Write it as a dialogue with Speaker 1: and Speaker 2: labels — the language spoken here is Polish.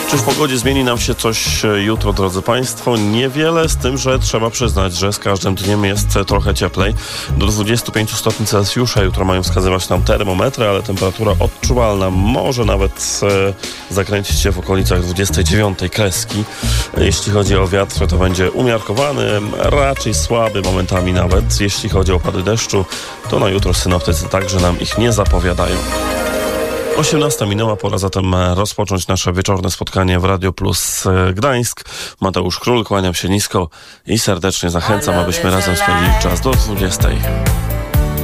Speaker 1: Czy w pogodzie zmieni nam się coś jutro, drodzy Państwo? Niewiele, z tym, że trzeba przyznać, że z każdym dniem jest trochę cieplej. Do 25 stopni Celsjusza jutro mają wskazywać nam termometry, ale temperatura odczuwalna może nawet zakręcić się w okolicach 29 kreski. Jeśli chodzi o wiatr, to będzie umiarkowany, raczej słaby momentami nawet. Jeśli chodzi o opady deszczu, to na jutro synoptycy także nam ich nie zapowiadają. 18 minęła, pora zatem rozpocząć nasze wieczorne spotkanie w Radio Plus Gdańsk. Mateusz Król, kłaniam się nisko i serdecznie zachęcam, abyśmy razem spędzili czas do 20.